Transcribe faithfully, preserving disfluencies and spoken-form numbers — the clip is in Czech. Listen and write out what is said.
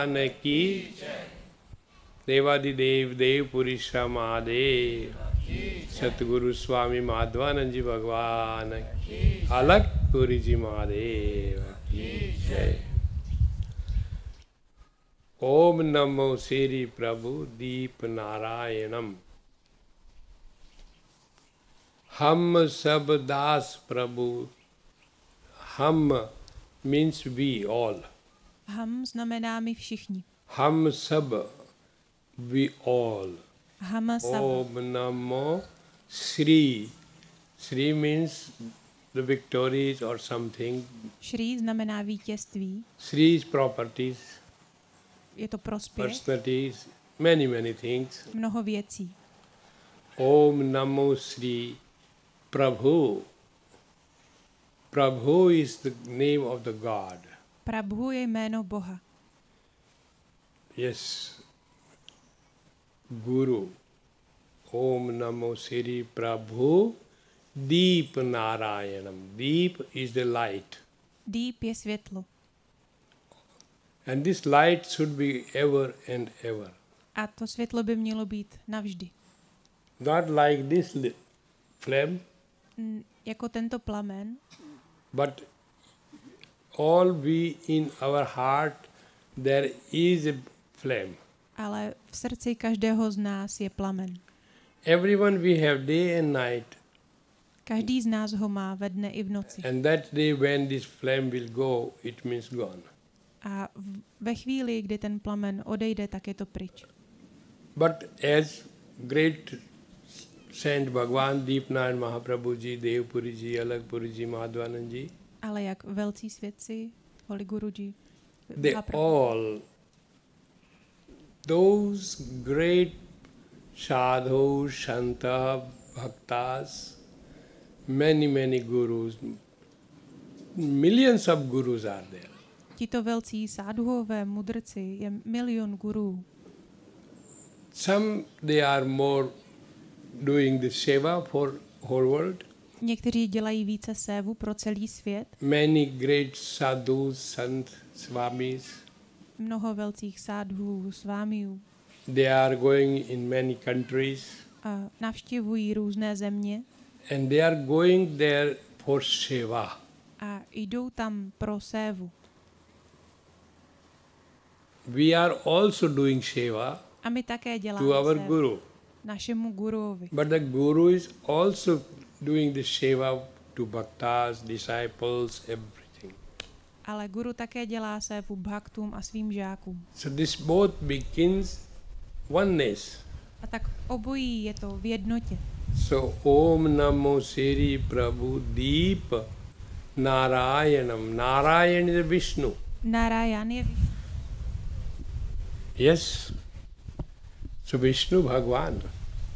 भगवान की, देवादिदेव देवपुरी श्री महादेव, सतगुरु स्वामी माधवानंद जी भगवान की, अलगपुरी जी महादेव की जय। ओम नमो श्री प्रभु दीप नारायणम। हम सब दास प्रभु, हम means we all. Ham znamená my všichni. हम सब, we all. Ham sab. Om Namo Shri. Shri means the victories or something. Shri znamená vítězství. Shri is properties. Je to prospěch. Personalities, many many things. Mnoho věcí. Om Namo Shri Prabhu. Prabhu is the name of the God. Prabhu je jméno Boha. Yes. Guru. Om Namo Shri Prabhu Deep Narayanam. Deep is the light. Deep je světlo. And this light should be ever and ever. A to světlo by mělo být navždy. Not like this li- flame. Mm, jako tento plamen. But all we in our heart there is a flame. Ale v srdci každého z nás je plamen. Everyone we have day and night. Každý z nás ho má ve dne i v noci. And that day when this flame will go, it means gone. A v, ve chvíli, kdy ten plamen odejde, tak je to pryč. But as great Saint Bhagwan Deepnarayan Mahaprabhu ji, Devpuri ji, Alagpuri ji, Madhvanand ji, Ale jak velcí svědci, Holy Guruji, they all, those great sadhus, shanta, bhaktas, many, many gurus, millions of gurus are there. Tito velcí sádhuové mudrci, je milion gurů. Some they are more doing the seva for whole world. Někteří dělají více sévu pro celý svět. Many great sadhus, sant, swamis. Mnoho velcích sádhů, svámiů. They are going in many countries. A navštěvují různé země. And they are going there for seva. A jdou tam pro sévu. We are also doing seva. A my také děláme to our sévu guru. Našemu guruovi. But the guru is also doing the seva to bhaktas, disciples, everything. Ale guru také dělá sévu bhaktům a svým žákům. So this both begins oneness. A tak obojí je to v jednotě. So Om Namo Shri Prabhu Deep Narayanam. Narayan is Vishnu. Narayan je Vishnu. Yes. So Vishnu Bhagwan.